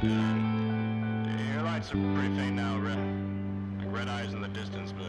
Your lights are pretty faint now, like red eyes in the distance, but